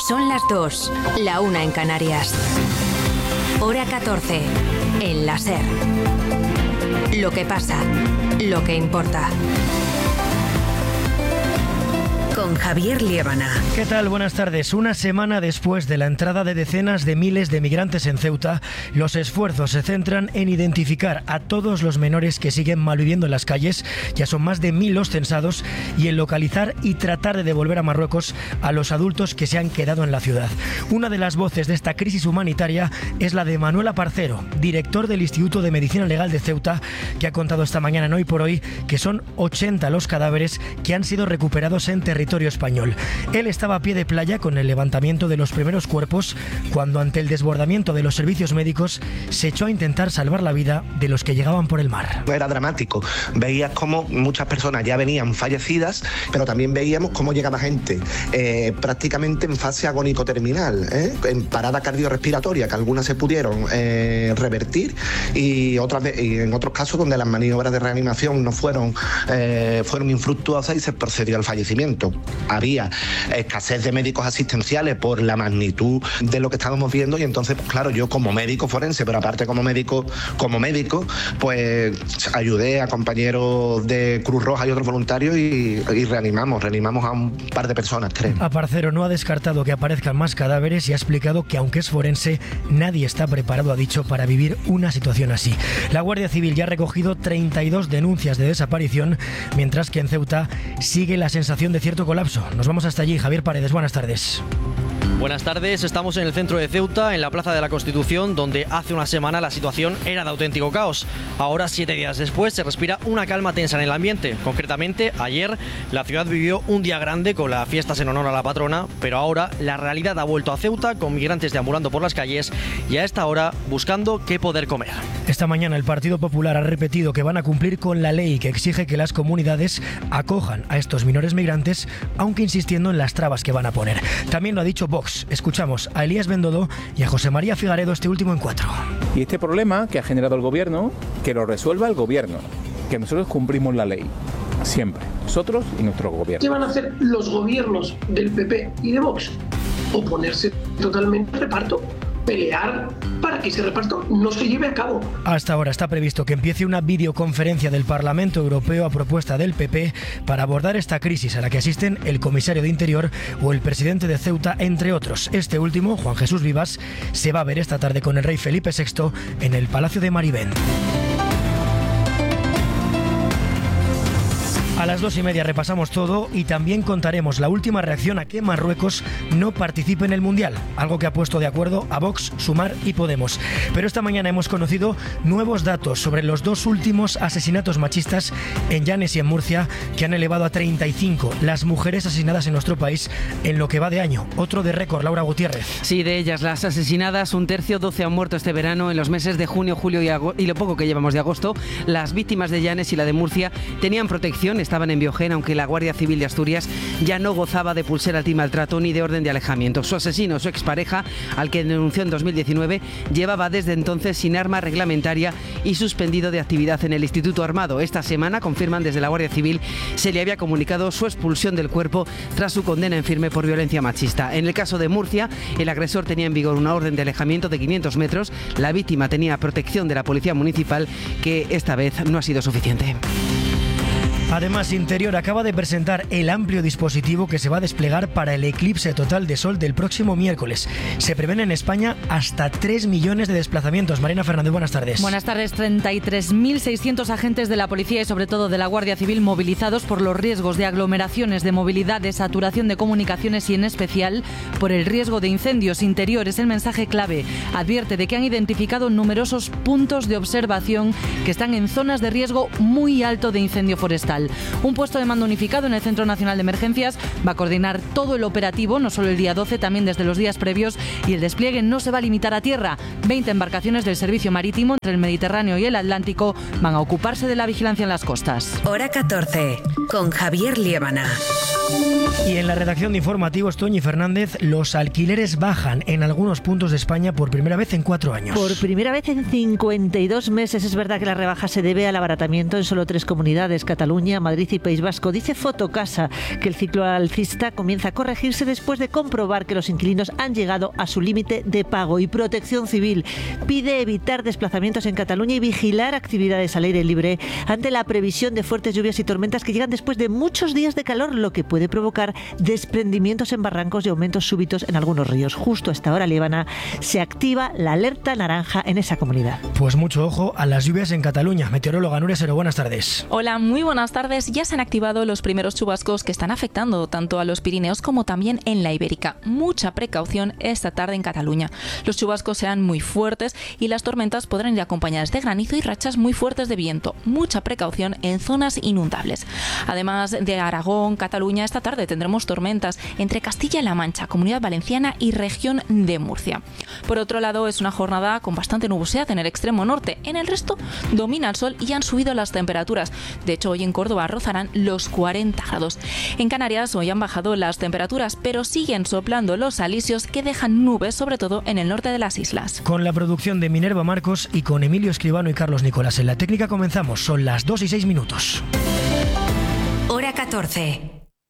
Son las 2, la 1 en Canarias. Hora 14, en la SER. Lo que pasa, lo que importa. Con Javier Liébana. ¿Qué tal? Buenas tardes. Una semana después de la entrada de decenas de miles de migrantes en Ceuta, los esfuerzos se centran en identificar a todos los menores que siguen malviviendo en las calles, ya son más de 1000 los censados, y en localizar y tratar de devolver a Marruecos a los adultos que se han quedado en la ciudad. Una de las voces de esta crisis humanitaria es la de Manuel Aparcero, director del Instituto de Medicina Legal de Ceuta, que ha contado esta mañana en Hoy por Hoy que son 80 los cadáveres que han sido recuperados en territorio español. Él estaba a pie de playa con el levantamiento de los primeros cuerpos cuando, ante el desbordamiento de los servicios médicos, se echó a intentar salvar la vida de los que llegaban por el mar. Era dramático. Veías cómo muchas personas ya venían fallecidas, pero también veíamos cómo llegaba gente prácticamente en fase agónico-terminal, en parada cardiorrespiratoria, que algunas se pudieron revertir y en otros casos donde las maniobras de reanimación no fueron infructuosas y se procedió al fallecimiento. Había escasez de médicos asistenciales por la magnitud de lo que estábamos viendo y entonces, pues claro, yo como médico forense, pero aparte como médico, pues ayudé a compañeros de Cruz Roja y otros voluntarios y reanimamos a un par de personas, creo. Aparcero no ha descartado que aparezcan más cadáveres y ha explicado que, aunque es forense, nadie está preparado, ha dicho, para vivir una situación así. La Guardia Civil ya ha recogido 32 denuncias de desaparición, mientras que en Ceuta sigue la sensación de cierto colapso. Nos vamos hasta allí. Javier Paredes, buenas tardes. Buenas tardes, estamos en el centro de Ceuta, en la Plaza de la Constitución, donde hace una semana la situación era de auténtico caos. Ahora, 7 días después, se respira una calma tensa en el ambiente. Concretamente, ayer la ciudad vivió un día grande con las fiestas en honor a la patrona, pero ahora la realidad ha vuelto a Ceuta, con migrantes deambulando por las calles y a esta hora buscando qué poder comer. Esta mañana el Partido Popular ha repetido que van a cumplir con la ley que exige que las comunidades acojan a estos menores migrantes, aunque insistiendo en las trabas que van a poner. También lo ha dicho Vox. Escuchamos a Elías Bendodo y a José María Figaredo, este último en 4. Y este problema que ha generado el gobierno, que lo resuelva el gobierno, que nosotros cumplimos la ley, siempre, nosotros y nuestro gobierno. ¿Qué van a hacer los gobiernos del PP y de Vox? Oponerse totalmente al reparto, pelear para que ese reparto no se lleve a cabo. Hasta ahora está previsto que empiece una videoconferencia del Parlamento Europeo a propuesta del PP para abordar esta crisis, a la que asisten el comisario de Interior o el presidente de Ceuta, entre otros. Este último, Juan Jesús Vivas, se va a ver esta tarde con el rey Felipe VI en el Palacio de Marivent. A las 2:30 repasamos todo y también contaremos la última reacción a que Marruecos no participe en el Mundial, algo que ha puesto de acuerdo a Vox, Sumar y Podemos. Pero esta mañana hemos conocido nuevos datos sobre los 2 últimos asesinatos machistas en Llanes y en Murcia, que han elevado a 35 las mujeres asesinadas en nuestro país en lo que va de año. Otro de récord, Laura Gutiérrez. Sí, de ellas las asesinadas, un tercio, 12 han muerto este verano. En los meses de junio, julio y lo poco que llevamos de agosto, las víctimas de Llanes y la de Murcia tenían protección, estaban en Biogén, aunque la Guardia Civil de Asturias ya no gozaba de pulsera antimaltrato ni de orden de alejamiento. Su asesino, su expareja, al que denunció en 2019, llevaba desde entonces sin arma reglamentaria y suspendido de actividad en el Instituto Armado. Esta semana, confirman desde la Guardia Civil, se le había comunicado su expulsión del cuerpo tras su condena en firme por violencia machista. En el caso de Murcia, el agresor tenía en vigor una orden de alejamiento de 500 metros. La víctima tenía protección de la Policía Municipal, que esta vez no ha sido suficiente. Además, Interior acaba de presentar el amplio dispositivo que se va a desplegar para el eclipse total de sol del próximo miércoles. Se prevén en España hasta 3 millones de desplazamientos. Marina Fernández, buenas tardes. Buenas tardes. 33.600 agentes de la policía y sobre todo de la Guardia Civil movilizados por los riesgos de aglomeraciones, de movilidad, de saturación de comunicaciones y en especial por el riesgo de incendios. Interior es el mensaje clave. Advierte de que han identificado numerosos puntos de observación que están en zonas de riesgo muy alto de incendio forestal. Un puesto de mando unificado en el Centro Nacional de Emergencias va a coordinar todo el operativo, no solo el día 12, también desde los días previos, y el despliegue no se va a limitar a tierra. 20 embarcaciones del servicio marítimo entre el Mediterráneo y el Atlántico van a ocuparse de la vigilancia en las costas. Hora 14, con Javier Liébana. Y en la redacción de informativos, Toñi Fernández, los alquileres bajan en algunos puntos de España por primera vez en 4 años. Por primera vez en 52 meses. Es verdad que la rebaja se debe al abaratamiento en solo 3 comunidades, Cataluña, Madrid y País Vasco. Dice Fotocasa que el ciclo alcista comienza a corregirse después de comprobar que los inquilinos han llegado a su límite de pago. Y Protección Civil pide evitar desplazamientos en Cataluña y vigilar actividades al aire libre ante la previsión de fuertes lluvias y tormentas que llegan después de muchos días de calor, lo que puede provocar desprendimientos en barrancos y aumentos súbitos en algunos ríos. Justo a esta hora, Líbana, se activa la alerta naranja en esa comunidad. Pues mucho ojo a las lluvias en Cataluña. Meteoróloga Nuria Sero, buenas tardes. Hola, muy buenas tardes. Ya se han activado los primeros chubascos que están afectando tanto a los Pirineos como también en la Ibérica. Mucha precaución esta tarde en Cataluña. Los chubascos serán muy fuertes y las tormentas podrán ir acompañadas de granizo y rachas muy fuertes de viento. Mucha precaución en zonas inundables. Además de Aragón, Cataluña, esta tarde tendremos tormentas entre Castilla-La Mancha, Comunidad Valenciana y región de Murcia. Por otro lado, es una jornada con bastante nubosidad en el extremo norte. En el resto domina el sol y han subido las temperaturas. De hecho, hoy en Córdoba rozarán los 40 grados. En Canarias hoy han bajado las temperaturas, pero siguen soplando los alisios que dejan nubes, sobre todo en el norte de las islas. Con la producción de Minerva Marcos y con Emilio Escribano y Carlos Nicolás en la técnica comenzamos. Son las 2:06. Hora 14.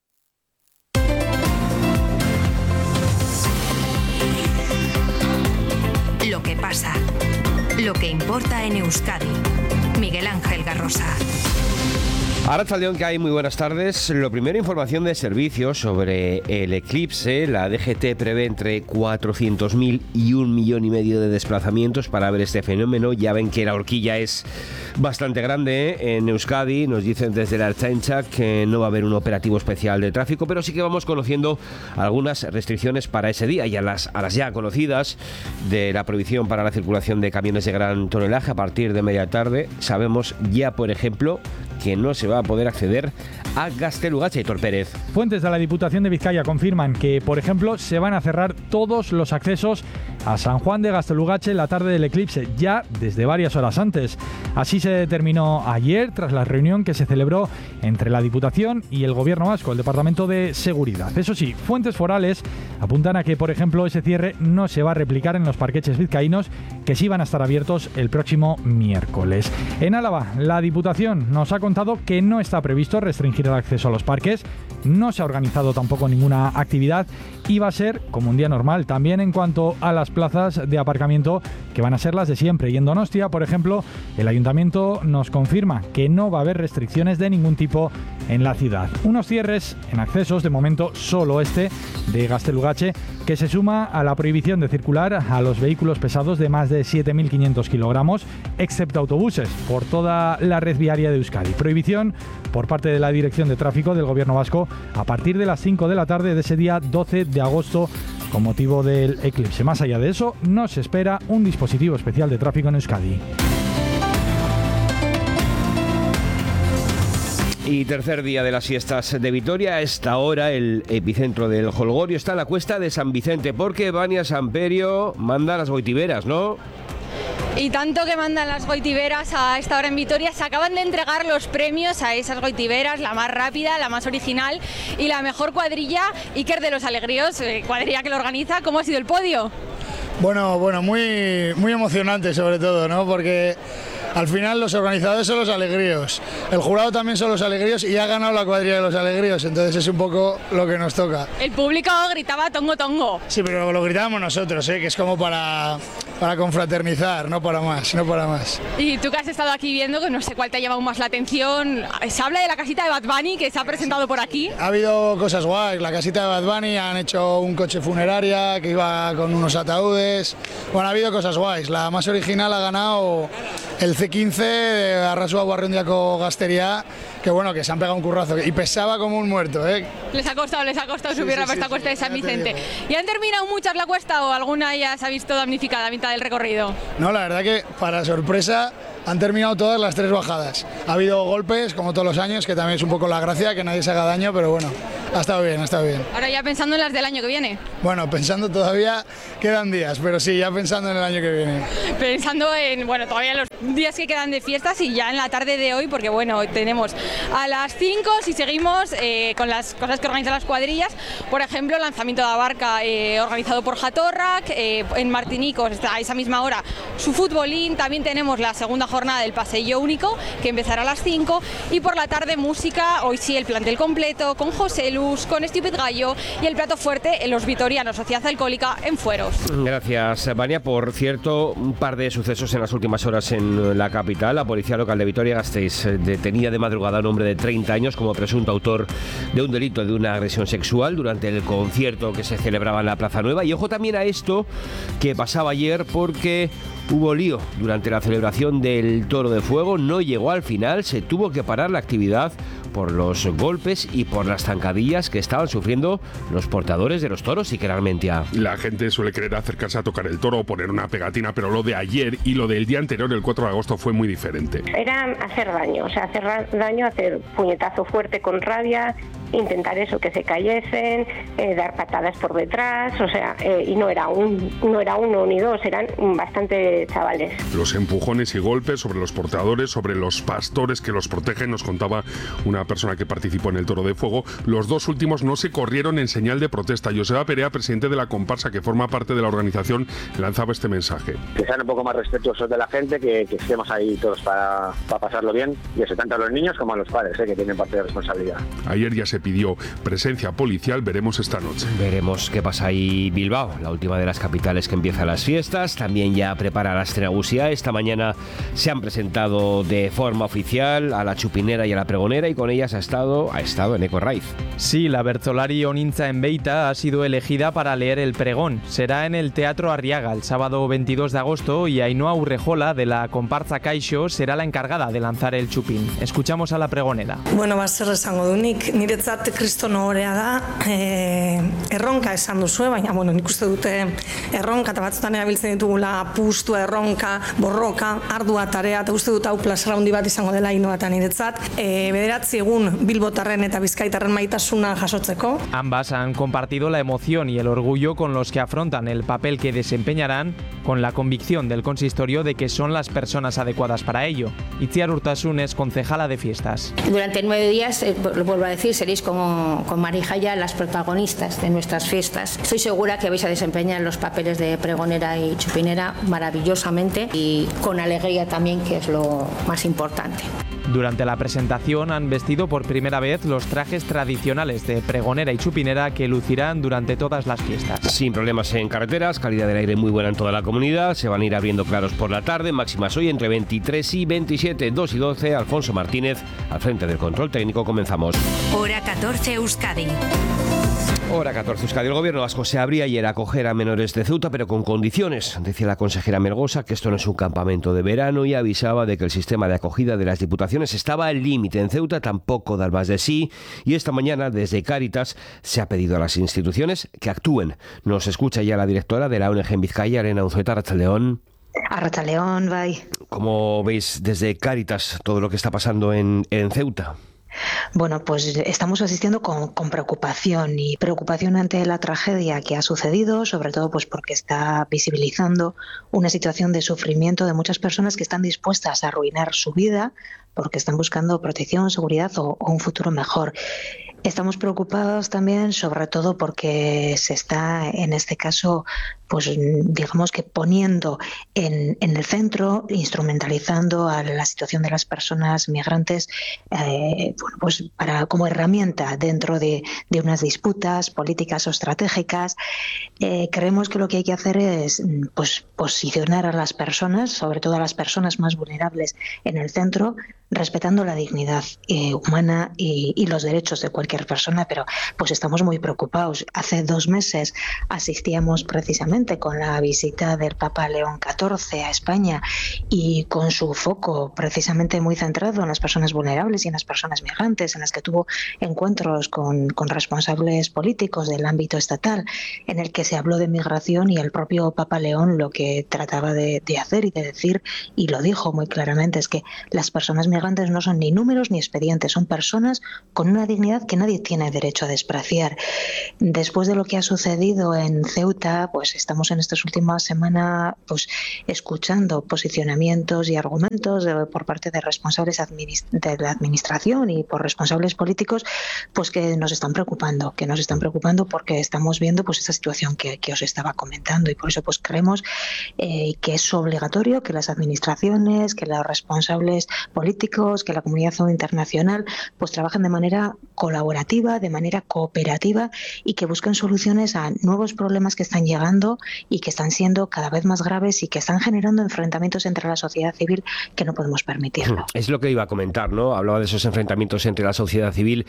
Lo que pasa, lo que importa en Euskadi. Miguel Ángel Garrosa. Arratsaldeon, que hay, muy buenas tardes. Lo primero, información de servicios sobre el eclipse. La DGT prevé entre 400.000 y 1,5 millones de desplazamientos para ver este fenómeno. Ya ven que la horquilla es bastante grande en Euskadi. Nos dicen desde la Ertzaintza que no va a haber un operativo especial de tráfico, pero sí que vamos conociendo algunas restricciones para ese día y a las ya conocidas de la prohibición para la circulación de camiones de gran tonelaje a partir de media tarde. Sabemos ya, por ejemplo, que no se va a poder acceder a Gaztelugatxe. Aitor Pérez. Fuentes de la Diputación de Vizcaya confirman que, por ejemplo, se van a cerrar todos los accesos a San Juan de Gaztelugatxe la tarde del eclipse, ya desde varias horas antes. Así se determinó ayer, tras la reunión que se celebró entre la Diputación y el Gobierno vasco, el Departamento de Seguridad. Eso sí, fuentes forales apuntan a que, por ejemplo, ese cierre no se va a replicar en los parqueches vizcaínos, que sí van a estar abiertos el próximo miércoles. En Álava, la Diputación nos ha contado que no está previsto restringir el acceso a los parques, no se ha organizado tampoco ninguna actividad y va a ser como un día normal. También en cuanto a las plazas de aparcamiento, que van a ser las de siempre. Y en Donostia, por ejemplo, el Ayuntamiento nos confirma que no va a haber restricciones de ningún tipo en la ciudad. Unos cierres en accesos, de momento solo este de Gaztelugatxe, que se suma a la prohibición de circular a los vehículos pesados de más de 7.500 kilogramos, excepto autobuses, por toda la red viaria de Euskadi. Prohibición por parte de la Dirección de Tráfico del Gobierno vasco a partir de las 5 de la tarde de ese día 12 de agosto con motivo del eclipse. Más allá de eso, no se espera un dispositivo especial de tráfico en Euskadi. Y tercer día de las fiestas de Vitoria. A esta hora el epicentro del jolgorio está en la cuesta de San Vicente, porque Vania Samperio manda las goitiberas, ¿no? Y tanto que mandan las goitiberas a esta hora en Vitoria. Se acaban de entregar los premios a esas goitiberas, la más rápida, la más original y la mejor cuadrilla. Iker de los Alegríos, cuadrilla que lo organiza. ¿Cómo ha sido el podio? Bueno, muy emocionante sobre todo, ¿no? Porque al final los organizadores son los Alegríos, el jurado también son los Alegríos y ha ganado la cuadrilla de los Alegríos, entonces es un poco lo que nos toca. El público gritaba tongo tongo. Sí, pero lo gritábamos nosotros, que es como para confraternizar, no para más. Y tú que has estado aquí viendo, que no sé cuál te ha llamado más la atención, se habla de la casita de Bad Bunny que se ha presentado por aquí. Ha habido cosas guays, la casita de Bad Bunny, han hecho un coche funeraria que iba con unos ataúdes, bueno, ha habido cosas guays, la más original ha ganado el C15 de Arrasua Guarrondiaco Gasteria, que bueno, que se han pegado un currazo y pesaba como un muerto, Les ha costado subir a esta cuesta de San Vicente. ¿Y han terminado muchas la cuesta o alguna ya se ha visto damnificada a mitad del recorrido? No, la verdad que para sorpresa han terminado todas las 3 bajadas. Ha habido golpes, como todos los años, que también es un poco la gracia, que nadie se haga daño, pero bueno, Ha estado bien, ha estado bien. Ahora ya pensando en las del año que viene. Bueno, pensando todavía quedan días, pero sí, ya pensando en el año que viene. Pensando en, bueno, todavía los días que quedan de fiestas y ya en la tarde de hoy, porque bueno, tenemos a las 5, si seguimos con las cosas que organizan las cuadrillas, por ejemplo, lanzamiento de la barca organizado por Jatorrak, en Martinicos a esa misma hora su futbolín, también tenemos la segunda jornada del Paseo Único, que empezará a las 5, y por la tarde música, hoy sí el plantel completo, con José Luz, con Stupid Gallo y el plato fuerte en los vitorianos, Sociedad Alcohólica en Fueros. Gracias, Vania. Por cierto, un par de sucesos en las últimas horas en la capital. La policía local de Vitoria-Gasteiz detenía de madrugada a un hombre de 30 años como presunto autor de un delito de una agresión sexual durante el concierto que se celebraba en la Plaza Nueva. Y ojo también a esto que pasaba ayer, porque hubo lío durante la celebración del Toro de Fuego. No llegó al final, se tuvo que parar la actividad por los golpes y por las zancadillas que estaban sufriendo los portadores de los toros y que realmente la gente suele querer acercarse a tocar el toro o poner una pegatina, pero lo de ayer y lo del día anterior, el 4 de agosto, fue muy diferente. Era hacer daño, hacer puñetazo fuerte con rabia, intentar eso, que se cayesen, dar patadas por detrás, y no era uno ni dos, eran bastante chavales. Los empujones y golpes sobre los portadores, sobre los pastores que los protegen, nos contaba una persona que participó en el Toro de Fuego. Los dos últimos no se corrieron en señal de protesta. Joseba Perea, presidente de la comparsa que forma parte de la organización, lanzaba este mensaje. Que sean un poco más respetuosos de la gente, que estemos ahí todos para pasarlo bien, y eso tanto a los niños como a los padres, que tienen parte de responsabilidad. Ayer ya se pidió presencia policial, veremos esta noche. Veremos qué pasa ahí. Bilbao, la última de las capitales que empieza las fiestas, también ya prepara la Astrenagusia. Esta mañana se han presentado de forma oficial a la Chupinera y a la Pregonera, y con ellas ha estado Eneko Raiz. Sí, la Bertzolari Onintza en Beita ha sido elegida para leer el pregón. Será en el Teatro Arriaga el sábado 22 de agosto y Ainhoa Urrejola, de la comparsa Kaixo, será la encargada de lanzar el chupín. Escuchamos a la pregonera. Bueno, zer esango dunik, niretzat kristono ohorea da, erronka esan duzue, baina nik uste dute erronka eta batzutan erabiltzen ditugula pustua, erronka, borroka, ardua, tarea, eta uste dut hau plazara handi bat izango dela Ainhoa eta niretzat, bederatzi egun bilbotarren eta bizkaitarren maitasuna jasotzeko. Ambas han compartido la emoción y el orgullo con los que afrontan el papel que desempeñarán, con la convicción del consistorio de que son las personas adecuadas para ello. Itziar Urtasun es concejala de fiestas. Durante 9 días, lo vuelvo a decir, seréis como con Marijaya las protagonistas de nuestras fiestas. Estoy segura que vais a desempeñar los papeles de pregonera y chupinera maravillosamente y con alegría también, que es lo más importante. Durante la presentación han vestido por primera vez los trajes tradicionales de pregonera y chupinera que lucirán durante todas las fiestas. Sin problemas en carreteras, calidad del aire muy buena en toda la comunidad, se van a ir abriendo claros por la tarde, máximas hoy entre 23 y 27, 2 y 12, Alfonso Martínez al frente del control técnico, comenzamos. Hora 14 Euskadi. Hora 14 Euskadi. El gobierno vasco se abría ayer a acoger a menores de Ceuta, pero con condiciones. Decía la consejera Melgosa que esto no es un campamento de verano y avisaba de que el sistema de acogida de las diputaciones estaba al límite. En Ceuta tampoco dar más de sí, y esta mañana desde Cáritas se ha pedido a las instituciones que actúen. Nos escucha ya la directora de la ONG en Vizcaya, Elena Unzueta. Arratsaldeon. Arratsaldeon, bai. ¿Cómo veis desde Cáritas todo lo que está pasando en Ceuta? Bueno, pues estamos asistiendo con preocupación ante la tragedia que ha sucedido, sobre todo pues porque está visibilizando una situación de sufrimiento de muchas personas que están dispuestas a arruinar su vida porque están buscando protección, seguridad o un futuro mejor. Estamos preocupados también, sobre todo porque se está, en este caso, pues digamos que poniendo en el centro, instrumentalizando a la situación de las personas migrantes, pues como herramienta dentro de unas disputas políticas o estratégicas. Creemos que lo que hay que hacer es pues posicionar a las personas, sobre todo a las personas más vulnerables, en el centro, respetando la dignidad humana y los derechos de cualquier persona, pero pues estamos muy preocupados. Hace 2 meses asistíamos precisamente recientemente con la visita del Papa León XIV a España y con su foco precisamente muy centrado en las personas vulnerables y en las personas migrantes, en las que tuvo encuentros con responsables políticos del ámbito estatal, en el que se habló de migración, y el propio Papa León lo que trataba de hacer y de decir, y lo dijo muy claramente, es que las personas migrantes no son ni números ni expedientes, son personas con una dignidad que nadie tiene derecho a despreciar. Después de lo que ha sucedido en Ceuta, pues estamos en estas últimas semanas pues escuchando posicionamientos y argumentos por parte de responsables de la administración y por responsables políticos, pues que nos están preocupando, porque estamos viendo pues esta situación que os estaba comentando, y por eso pues creemos que es obligatorio que las administraciones, que los responsables políticos, que la comunidad internacional pues trabajen de manera colaborativa, de manera cooperativa, y que busquen soluciones a nuevos problemas que están llegando y que están siendo cada vez más graves y que están generando enfrentamientos entre la sociedad civil que no podemos permitirlo. Es lo que iba a comentar, ¿no? Hablaba de esos enfrentamientos entre la sociedad civil,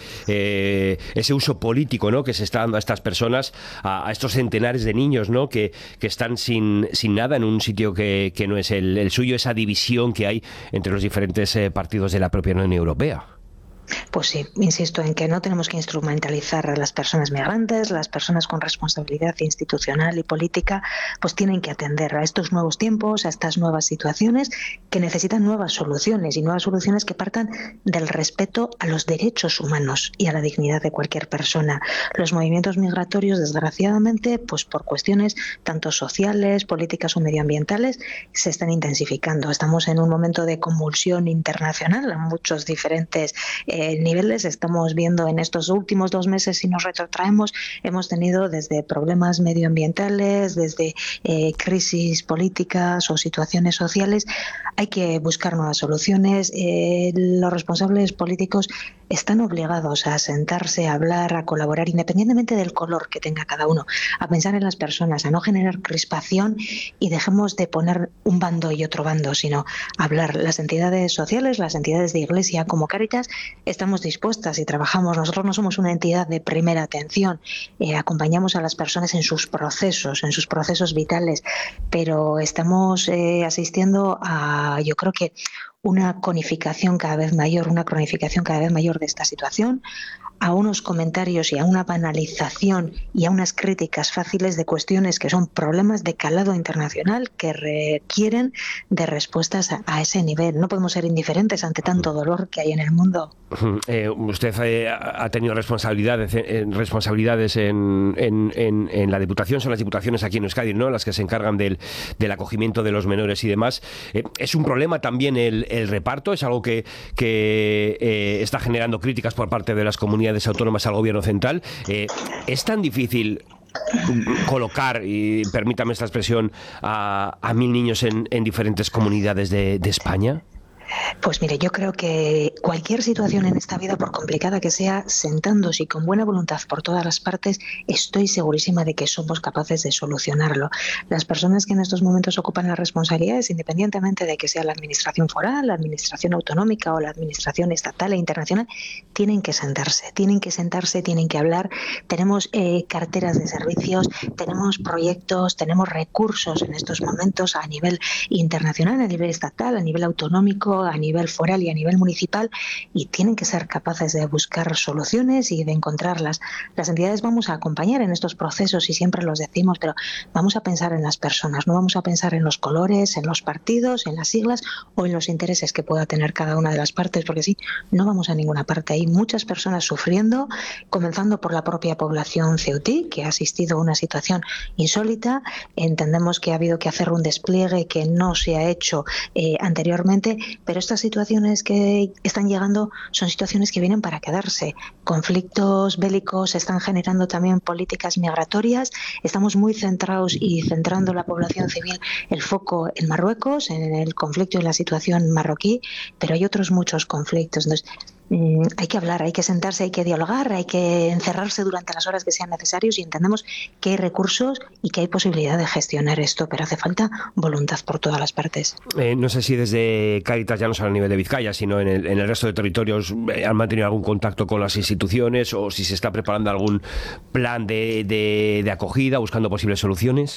ese uso político, ¿no?, que se está dando a estas personas, a estos centenares de niños, ¿no?, que están sin nada en un sitio que no es el suyo, esa división que hay entre los diferentes partidos de la propia Unión Europea. Pues sí, insisto en que no tenemos que instrumentalizar a las personas migrantes. Las personas con responsabilidad institucional y política pues tienen que atender a estos nuevos tiempos, a estas nuevas situaciones que necesitan nuevas soluciones, y nuevas soluciones que partan del respeto a los derechos humanos y a la dignidad de cualquier persona. Los movimientos migratorios, desgraciadamente, pues por cuestiones tanto sociales, políticas o medioambientales, se están intensificando. Estamos en un momento de convulsión internacional a muchos diferentes niveles. Estamos viendo en estos últimos 2 meses, si nos retrotraemos, hemos tenido desde problemas medioambientales, desde crisis políticas o situaciones sociales. Hay que buscar nuevas soluciones. Los responsables políticos están obligados a sentarse, a hablar, a colaborar, independientemente del color que tenga cada uno, a pensar en las personas, a no generar crispación, y dejemos de poner un bando y otro bando, sino hablar. Las entidades sociales, las entidades de Iglesia como Cáritas, estamos dispuestas y trabajamos. Nosotros no somos una entidad de primera atención, acompañamos a las personas en sus procesos vitales, pero estamos asistiendo a, yo creo que, una cronificación cada vez mayor de esta situación, a unos comentarios y a una banalización y a unas críticas fáciles de cuestiones que son problemas de calado internacional que requieren de respuestas a ese nivel. No podemos ser indiferentes ante tanto dolor que hay en el mundo. Usted ha tenido responsabilidades en la Diputación. Son las diputaciones aquí en Euskadi, ¿no?, las que se encargan del acogimiento de los menores y demás. ¿Es un problema también el reparto? ¿Es algo que está generando críticas por parte de las comunidades autónomas al gobierno central? ¿Es tan difícil colocar, y permítame esta expresión, a 1.000 niños en diferentes comunidades de España? Pues mire, yo creo que cualquier situación en esta vida, por complicada que sea, sentándose y con buena voluntad por todas las partes, estoy segurísima de que somos capaces de solucionarlo. Las personas que en estos momentos ocupan las responsabilidades, independientemente de que sea la administración foral, la administración autonómica o la administración estatal e internacional, tienen que sentarse, tienen que hablar. Tenemos carteras de servicios, tenemos proyectos, tenemos recursos en estos momentos a nivel internacional, a nivel estatal, a nivel autonómico, a nivel foral y a nivel municipal, y tienen que ser capaces de buscar soluciones y de encontrarlas. Las entidades vamos a acompañar en estos procesos, y siempre los decimos, pero vamos a pensar en las personas, no vamos a pensar en los colores, en los partidos, en las siglas o en los intereses que pueda tener cada una de las partes, porque sí, no vamos a ninguna parte. Hay muchas personas sufriendo, comenzando por la propia población ceutí, que ha asistido a una situación insólita. Entendemos que ha habido que hacer un despliegue que no se ha hecho anteriormente, pero estas situaciones que están llegando son situaciones que vienen para quedarse. Conflictos bélicos están generando también políticas migratorias. Estamos muy centrados y centrando la población civil el foco en Marruecos, en el conflicto y la situación marroquí, pero hay otros muchos conflictos. Entonces, hay que hablar, hay que sentarse, hay que dialogar, hay que encerrarse durante las horas que sean necesarios, y entendemos que hay recursos y que hay posibilidad de gestionar esto, pero hace falta voluntad por todas las partes. No sé si desde Cáritas, ya no solo a nivel de Vizcaya, sino en el resto de territorios, han mantenido algún contacto con las instituciones, o si se está preparando algún plan de acogida, buscando posibles soluciones.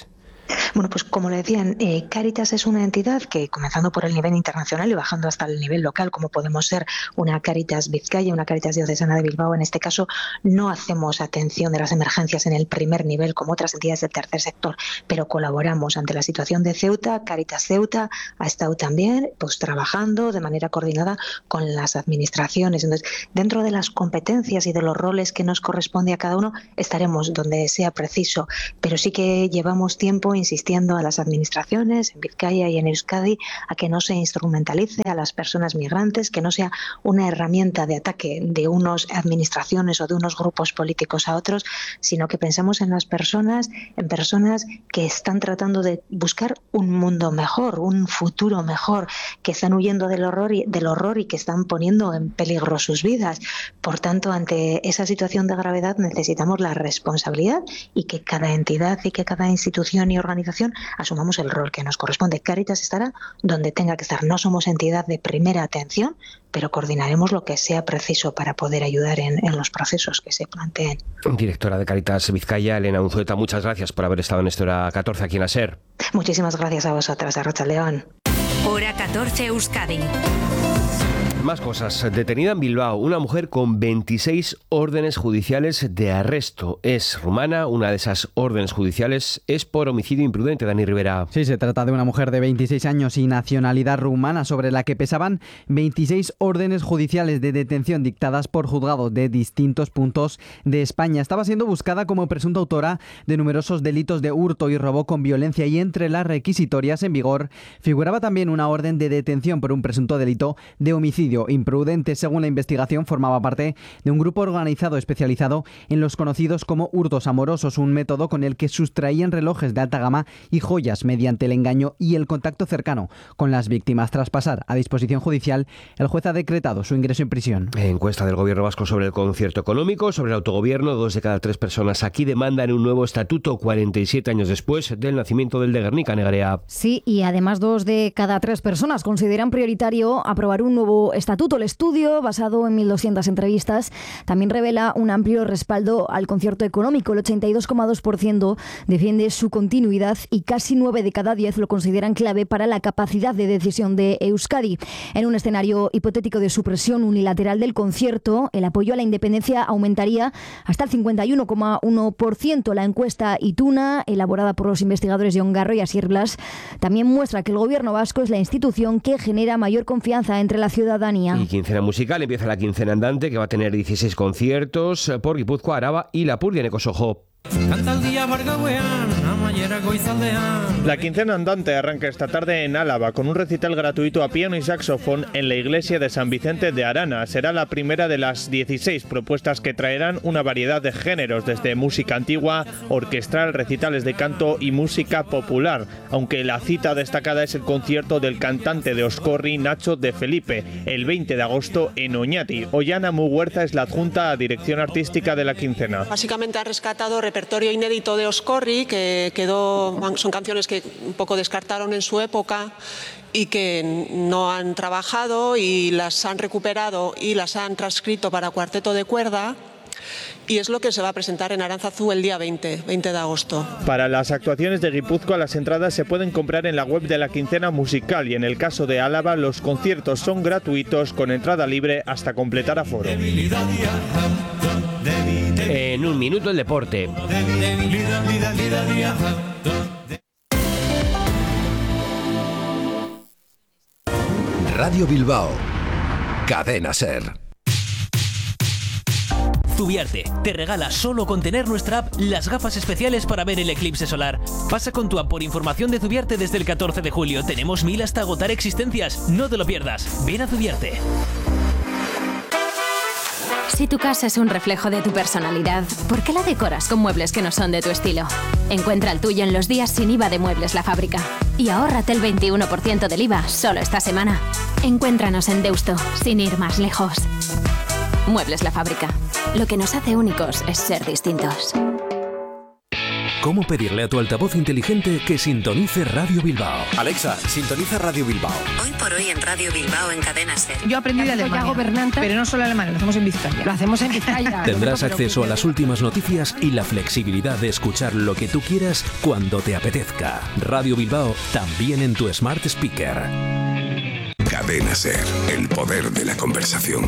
Bueno, pues como le decían, Cáritas es una entidad que, comenzando por el nivel internacional y bajando hasta el nivel local, como podemos ser una Cáritas Vizcaya, una Cáritas Diocesana de Bilbao, en este caso no hacemos atención de las emergencias en el primer nivel como otras entidades del tercer sector, pero colaboramos ante la situación de Ceuta. Cáritas Ceuta ha estado también pues trabajando de manera coordinada con las administraciones. Entonces, dentro de las competencias y de los roles que nos corresponde a cada uno, estaremos donde sea preciso, pero sí que llevamos tiempo insistiendo a las administraciones en Vizcaya y en Euskadi a que no se instrumentalice a las personas migrantes, que no sea una herramienta de ataque de unas administraciones o de unos grupos políticos a otros, sino que pensemos en las personas, en personas que están tratando de buscar un mundo mejor, un futuro mejor, que están huyendo del horror y que están poniendo en peligro sus vidas. Por tanto, ante esa situación de gravedad necesitamos la responsabilidad y que cada entidad y que cada institución y organización asumamos el rol que nos corresponde. Cáritas estará donde tenga que estar. No somos entidad de primera atención, pero coordinaremos lo que sea preciso para poder ayudar en los procesos que se planteen. Directora de Cáritas Vizcaya, Elena Unzueta, muchas gracias por haber estado en esta hora 14 aquí en la SER. Muchísimas gracias a vosotras, Arratsaldeon. Hora 14 Euskadi. Más cosas. Detenida en Bilbao una mujer con 26 órdenes judiciales de arresto. Es rumana. Una de esas órdenes judiciales es por homicidio imprudente. Dani Rivera. Sí, se trata de una mujer de 26 años y nacionalidad rumana sobre la que pesaban 26 órdenes judiciales de detención dictadas por juzgados de distintos puntos de España. Estaba siendo buscada como presunta autora de numerosos delitos de hurto y robo con violencia, y entre las requisitorias en vigor figuraba también una orden de detención por un presunto delito de homicidio imprudente. Según la investigación, formaba parte de un grupo organizado especializado en los conocidos como hurtos amorosos, un método con el que sustraían relojes de alta gama y joyas mediante el engaño y el contacto cercano con las víctimas. Tras pasar a disposición judicial, el juez ha decretado su ingreso en prisión. Encuesta del Gobierno vasco sobre el concierto económico, sobre el autogobierno. 2 de cada 3 personas aquí demandan un nuevo estatuto 47 años después del nacimiento del de Guernica. Nerea. Sí, y además 2 de cada 3 personas consideran prioritario aprobar un nuevo estatuto. El estudio, basado en 1.200 entrevistas, también revela un amplio respaldo al concierto económico. El 82,2% defiende su continuidad y casi 9 de cada 10 lo consideran clave para la capacidad de decisión de Euskadi. En un escenario hipotético de supresión unilateral del concierto, el apoyo a la independencia aumentaría hasta el 51,1%. La encuesta Ituna, elaborada por los investigadores Jon Garro y Asier Blas, también muestra que el Gobierno vasco es la institución que genera mayor confianza entre la ciudadanía. Y quincena musical. Empieza la quincena andante, que va a tener 16 conciertos por Guipúzcoa, Araba y Lapurdia. Necosojo. La quincena andante arranca esta tarde en Álava con un recital gratuito a piano y saxofón en la iglesia de San Vicente de Arana. Será la primera de las 16 propuestas que traerán una variedad de géneros, desde música antigua, orquestral, recitales de canto y música popular, aunque la cita destacada es el concierto del cantante de Oscorri, Nacho de Felipe, el 20 de agosto en Oñati. Ollana Muguerza es la adjunta a dirección artística de la quincena. Básicamente ha rescatado repertorio inédito de Oscorri, que son canciones que un poco descartaron en su época y que no han trabajado, y las han recuperado y las han transcrito para cuarteto de cuerda. Y es lo que se va a presentar en Aránzazu el día 20 de agosto. Para las actuaciones de Guipúzcoa, las entradas se pueden comprar en la web de la quincena musical, y en el caso de Álava los conciertos son gratuitos con entrada libre hasta completar aforo. En un minuto el deporte. Radio Bilbao, Cadena SER. Zubiarte te regala, solo con tener nuestra app, las gafas especiales para ver el eclipse solar. Pasa con tu app por información de Zubiarte desde el 14 de julio. Tenemos 1000 hasta agotar existencias. No te lo pierdas. Ven a Zubiarte. Si tu casa es un reflejo de tu personalidad, ¿por qué la decoras con muebles que no son de tu estilo? Encuentra el tuyo en los días sin IVA de Muebles La Fábrica. Y ahórrate el 21% del IVA solo esta semana. Encuéntranos en Deusto, sin ir más lejos. Muebles La Fábrica. Lo que nos hace únicos es ser distintos. ¿Cómo pedirle a tu altavoz inteligente que sintonice Radio Bilbao? Alexa, sintoniza Radio Bilbao. Hoy por hoy en Radio Bilbao en Cadena SER. Yo aprendí de Alemania, pero no solo alemán, lo hacemos en Vizcaya. Lo hacemos en Vizcaya. Tendrás acceso a las últimas noticias y la flexibilidad de escuchar lo que tú quieras cuando te apetezca. Radio Bilbao también en tu Smart Speaker. Cadena SER, el poder de la conversación.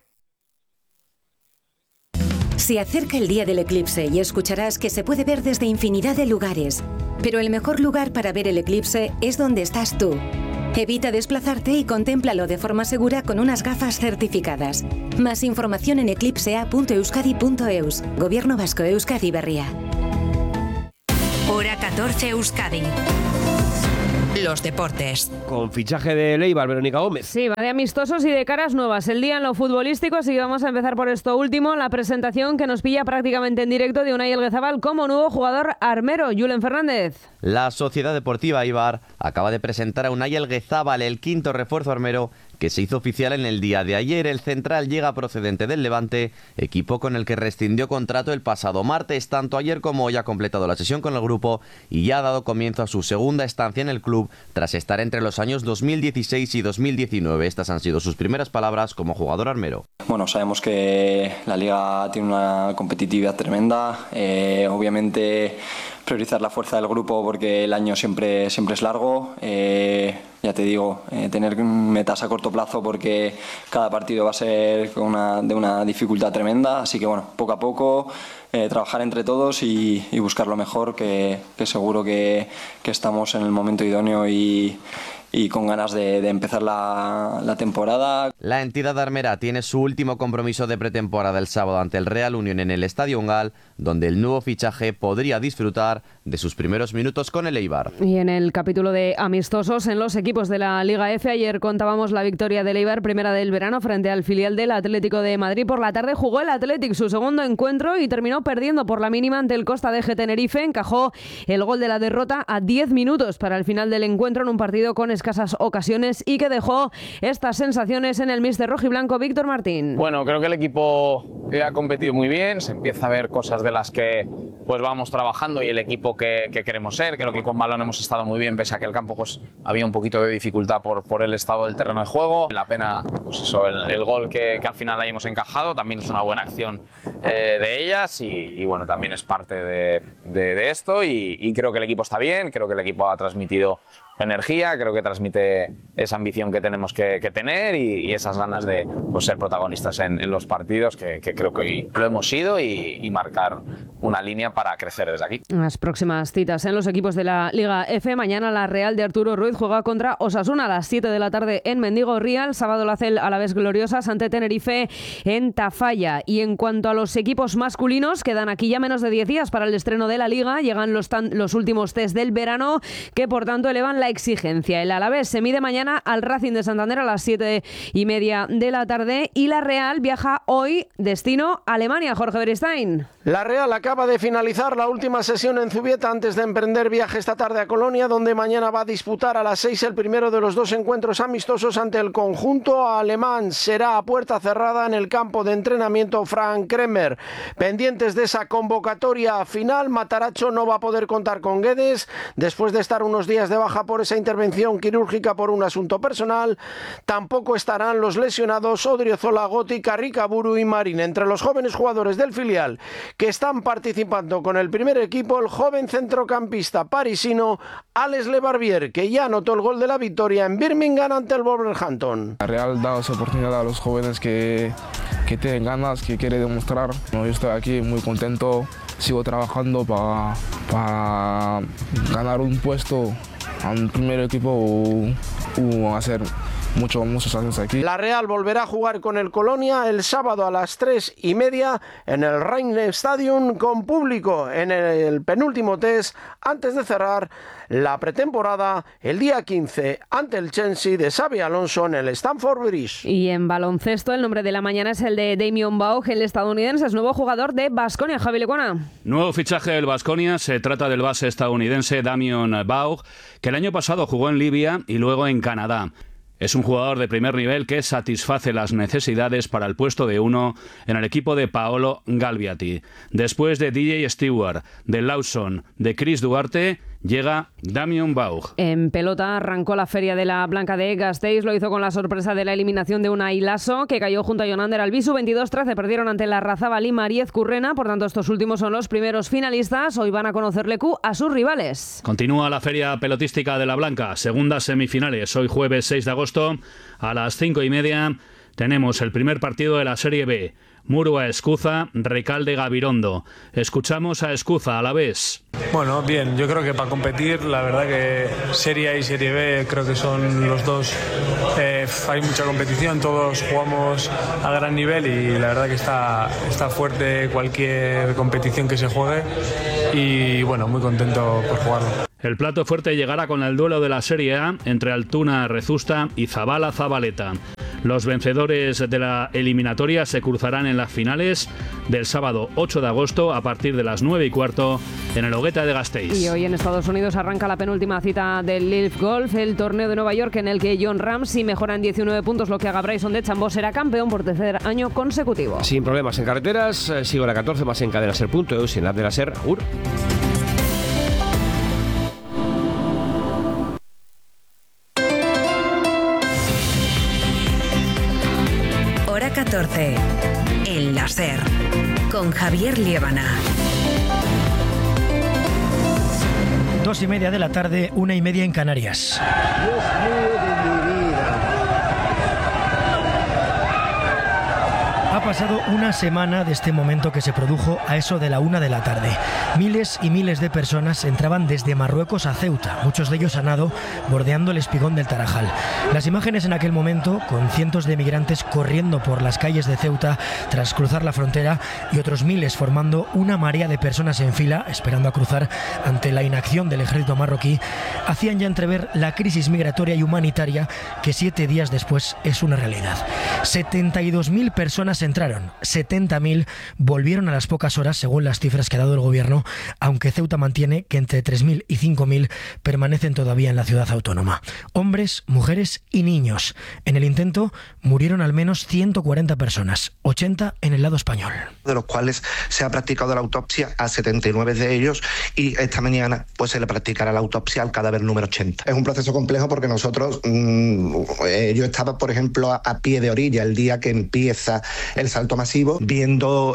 Se acerca el día del eclipse y escucharás que se puede ver desde infinidad de lugares. Pero el mejor lugar para ver el eclipse es donde estás tú. Evita desplazarte y contémplalo de forma segura con unas gafas certificadas. Más información en eclipsea.euskadi.eus. Gobierno Vasco, Euskadi Berria. Hora 14 Euskadi. Los deportes. Con fichaje de Leibar, Verónica Gómez. Sí, va de amistosos y de caras nuevas. El día en lo futbolístico, así que vamos a empezar por esto último, la presentación que nos pilla prácticamente en directo de Unai Elguezabal como nuevo jugador armero. Julen Fernández. La Sociedad Deportiva Eibar acaba de presentar a Unai Elguezabal, el quinto refuerzo armero que se hizo oficial en el día de ayer. El central llega procedente del Levante, equipo con el que rescindió contrato el pasado martes. Tanto ayer como hoy ha completado la sesión con el grupo y ya ha dado comienzo a su segunda estancia en el club tras estar entre los años 2016 y 2019. Estas han sido sus primeras palabras como jugador armero. Bueno, sabemos que la liga tiene una competitividad tremenda. Obviamente priorizar la fuerza del grupo porque el año siempre es largo. Ya te digo, tener metas a corto plazo porque cada partido va a ser de una dificultad tremenda. Así que bueno, poco a poco trabajar entre todos y buscar lo mejor, que seguro que estamos en el momento idóneo y con ganas de empezar la temporada. La entidad armera tiene su último compromiso de pretemporada el sábado ante el Real Unión en el Estadio Ungal, donde el nuevo fichaje podría disfrutar de sus primeros minutos con el Eibar. Y en el capítulo de amistosos en los equipos de la Liga F, ayer contábamos la victoria del Eibar, primera del verano, frente al filial del Atlético de Madrid. Por la tarde jugó el Athletic su segundo encuentro y terminó perdiendo por la mínima ante el Costa de Tenerife. Encajó el gol de la derrota a 10 minutos para el final del encuentro en un partido con escasas ocasiones y que dejó estas sensaciones en el míster rojiblanco Víctor Martín. Bueno, creo que el equipo ha competido muy bien, se empieza a ver cosas de las que pues vamos trabajando y el equipo que queremos ser. Creo que con balón hemos estado muy bien, pese a que el campo pues había un poquito de dificultad por el estado del terreno de juego. La pena, pues eso, el gol que al final ahí hemos encajado, también es una buena acción de ellas y bueno, también es parte de esto y creo que el equipo está bien, creo que el equipo ha transmitido energía, creo que transmite esa ambición que tenemos que tener y esas ganas de pues, ser protagonistas en los partidos que creo que hoy lo hemos sido y marcar una línea para crecer desde aquí. Las próximas citas en los equipos de la Liga F. Mañana la Real de Arturo Ruiz juega contra Osasuna a las 7 de la tarde en Mendizorroza. El sábado lo hace el Alavés Gloriosas ante Tenerife en Tafalla. Y en cuanto a los equipos masculinos, quedan aquí ya menos de 10 días para el estreno de la Liga. Llegan los últimos test del verano que por tanto elevan la exigencia. El Alavés se mide mañana al Racing de Santander a las 7:30 de la tarde y la Real viaja hoy destino Alemania. Jorge Beristain. La Real acaba de finalizar la última sesión en Zubieta antes de emprender viaje esta tarde a Colonia, donde mañana va a disputar a las 6 el primero de los dos encuentros amistosos ante el conjunto alemán. Será a puerta cerrada en el campo de entrenamiento Frank Kremer. Pendientes de esa convocatoria final, Matarazzo no va a poder contar con Guedes después de estar unos días de baja por esa intervención quirúrgica por un asunto personal. Tampoco estarán los lesionados Odriozola, Gotti, Carricaburu y Marín. Entre los jóvenes jugadores del filial que están participando con el primer equipo, el joven centrocampista parisino Alex Lebarbier, que ya anotó el gol de la victoria en Birmingham ante el Wolverhampton. La Real da esa oportunidad a los jóvenes que tienen ganas, que quieren demostrar. Yo estoy aquí muy contento, sigo trabajando para ganar un puesto al primer equipo o hacer muchos años aquí. La Real volverá a jugar con el Colonia el sábado a las 3:30 en el Rhein-Stadion con público en el penúltimo test antes de cerrar la pretemporada el día 15 ante el Chelsea de Xabi Alonso en el Stamford Bridge. Y en baloncesto el nombre de la mañana es el de Damian Baugh, el estadounidense, es nuevo jugador de Baskonia. Javi Lecuona. Nuevo fichaje del Baskonia, se trata del base estadounidense Damian Baugh, que el año pasado jugó en Libia y luego en Canadá. Es un jugador de primer nivel que satisface las necesidades para el puesto de 1 en el equipo de Paolo Galbiati. Después de DJ Stewart, de Lawson, de Chris Duarte, llega Damian Baugh. En pelota arrancó la feria de la Blanca de Gasteiz, lo hizo con la sorpresa de la eliminación de Unai Lasso, que cayó junto a Jonander Albisu. 22-13 perdieron ante la Razabal y Mariez Currena, por tanto estos últimos son los primeros finalistas. Hoy van a conocer Leku a sus rivales. Continúa la feria pelotística de la Blanca, segundas semifinales. Hoy jueves 6 de agosto a las 5:30 tenemos el primer partido de la Serie B. Murua Escuza, Recalde Gabirondo. Escuchamos a Escuza a la vez. Bueno, bien, yo creo que para competir, la verdad que Serie A y Serie B creo que son los dos, hay mucha competición, todos jugamos a gran nivel y la verdad que está fuerte cualquier competición que se juegue y bueno, muy contento por jugarlo. El plato fuerte llegará con el duelo de la Serie A entre Altuna Rezusta y Zabala Zabaleta. Los vencedores de la eliminatoria se cruzarán en las finales del sábado 8 de agosto a partir de las 9:15 en el Ogueta de Gasteiz. Y hoy en Estados Unidos arranca la penúltima cita del Leaf Golf, el torneo de Nueva York, en el que John Ram, si mejora en 19 puntos lo que haga Bryson DeChambeau, será campeón por tercer año consecutivo. Sin problemas en carreteras, sigo la 14 más en cadenaser.eus y en la app de la SER. Hora 14, en la SER, con Javier Liébana. 2:30 de la tarde, 1:30 en Canarias. Dios mío de mi vida. Ha pasado una semana de este momento que se produjo a eso de la 1 de la tarde. Miles y miles de personas entraban desde Marruecos a Ceuta, muchos de ellos a nado, bordeando el espigón del Tarajal. Las imágenes en aquel momento, con cientos de migrantes corriendo por las calles de Ceuta tras cruzar la frontera y otros miles formando una marea de personas en fila esperando a cruzar ante la inacción del ejército marroquí, hacían ya entrever la crisis migratoria y humanitaria que 7 días después es una realidad. 72.000 personas entraron, 70.000 volvieron a las pocas horas según las cifras que ha dado el gobierno, aunque Ceuta mantiene que entre 3.000 y 5.000 permanecen todavía en la ciudad autónoma. Hombres, mujeres y niños. En el intento murieron al menos 140 personas, 80 en el lado español. De los cuales se ha practicado la autopsia a 79 de ellos y esta mañana pues se le practicará la autopsia al cadáver número 80. Es un proceso complejo porque nosotros, yo estaba por ejemplo a pie de orilla el día que empieza el salto masivo, viendo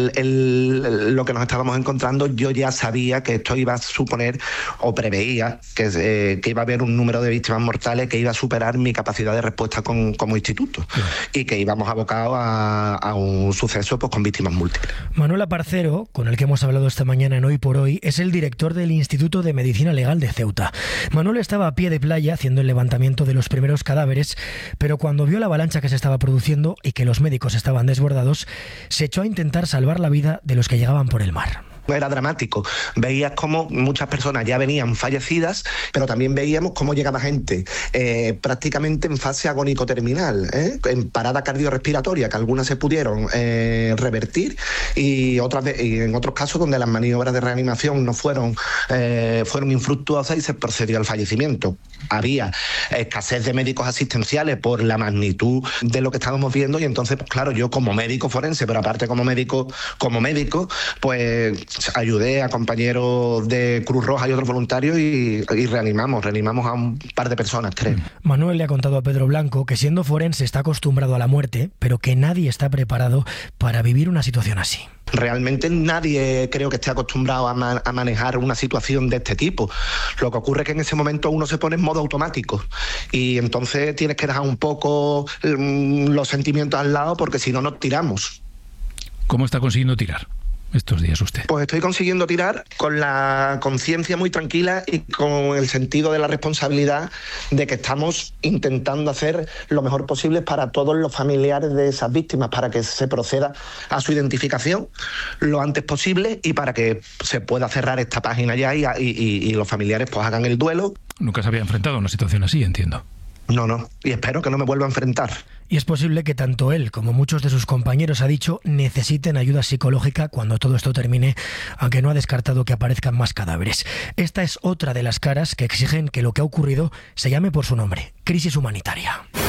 lo que nos estábamos encontrando. Yo ya sabía que esto iba a suponer, o preveía, que iba a haber un número de víctimas mortales que iba a superar mi capacidad de respuesta como instituto y que íbamos abocados a un suceso pues, con víctimas múltiples. Manuel Aparcero, con el que hemos hablado esta mañana en Hoy por Hoy, es el director del Instituto de Medicina Legal de Ceuta. Manuel estaba a pie de playa haciendo el levantamiento de los primeros cadáveres, pero cuando vio la avalancha que se estaba produciendo y que los médicos estaban desbordados, se echó a intentar salvar la vida de los que llegaban por el mar. Era dramático. Veías cómo muchas personas ya venían fallecidas, pero también veíamos cómo llegaba gente prácticamente en fase agónico-terminal, en parada cardiorrespiratoria, que algunas se pudieron revertir y en otros casos donde las maniobras de reanimación no fueron infructuosas y se procedió al fallecimiento. Había escasez de médicos asistenciales por la magnitud de lo que estábamos viendo y entonces, pues, claro, yo como médico forense, pero aparte como médico, pues ayudé a compañeros de Cruz Roja y otros voluntarios y reanimamos a un par de personas, creo. Manuel le ha contado a Pedro Blanco que siendo forense está acostumbrado a la muerte, pero que nadie está preparado para vivir una situación así. Realmente nadie creo que esté acostumbrado a manejar una situación de este tipo. Lo que ocurre es que en ese momento uno se pone en modo automático y entonces tienes que dejar un poco los sentimientos al lado porque si no nos tiramos. ¿Cómo está consiguiendo tirar estos días usted? Pues estoy consiguiendo tirar con la conciencia muy tranquila y con el sentido de la responsabilidad de que estamos intentando hacer lo mejor posible para todos los familiares de esas víctimas, para que se proceda a su identificación lo antes posible y para que se pueda cerrar esta página ya y los familiares pues hagan el duelo. Nunca se había enfrentado a una situación así, entiendo. No, y espero que no me vuelva a enfrentar. Y es posible que tanto él como muchos de sus compañeros, ha dicho, necesiten ayuda psicológica cuando todo esto termine, aunque no ha descartado que aparezcan más cadáveres. Esta es otra de las caras que exigen que lo que ha ocurrido se llame por su nombre: crisis humanitaria.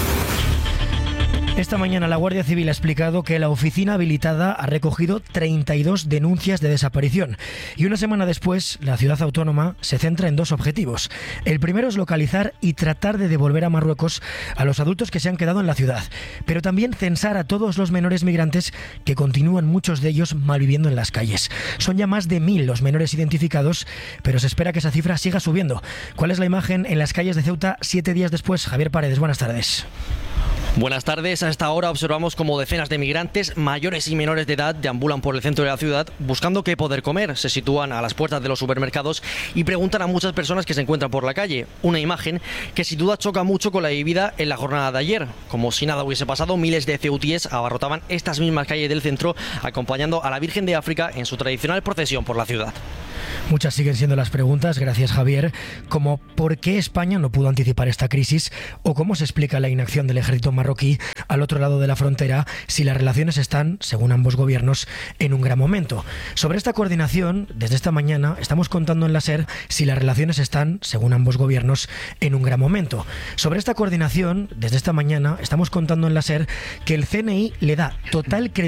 Esta mañana la Guardia Civil ha explicado que la oficina habilitada ha recogido 32 denuncias de desaparición. Y una semana después, la ciudad autónoma se centra en dos objetivos. El primero es localizar y tratar de devolver a Marruecos a los adultos que se han quedado en la ciudad, pero también censar a todos los menores migrantes que continúan, muchos de ellos, malviviendo en las calles. Son ya más de 1000 los menores identificados, pero se espera que esa cifra siga subiendo. ¿Cuál es la imagen en las calles de Ceuta 7 días después? Javier Paredes, buenas tardes. Buenas tardes. A esta hora observamos como decenas de migrantes mayores y menores de edad deambulan por el centro de la ciudad buscando qué poder comer. Se sitúan a las puertas de los supermercados y preguntan a muchas personas que se encuentran por la calle. Una imagen que sin duda choca mucho con la vivida en la jornada de ayer. Como si nada hubiese pasado, miles de ceutíes abarrotaban estas mismas calles del centro acompañando a la Virgen de África en su tradicional procesión por la ciudad. Muchas siguen siendo las preguntas, gracias Javier, como ¿por qué España no pudo anticipar esta crisis? ¿O cómo se explica la inacción del ejército marroquí al otro lado de la frontera si las relaciones están, según ambos gobiernos, en un gran momento? Sobre esta coordinación, desde esta mañana estamos contando en la SER si las relaciones están, según ambos gobiernos, en un gran momento. Sobre esta coordinación, desde esta mañana estamos contando en la SER que el CNI le da total credibilidad